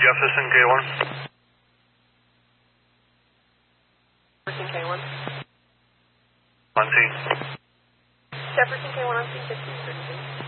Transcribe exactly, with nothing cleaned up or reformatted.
Jefferson K one. Jefferson K one. On scene. Jefferson K one on scene, fifteen thirty-two.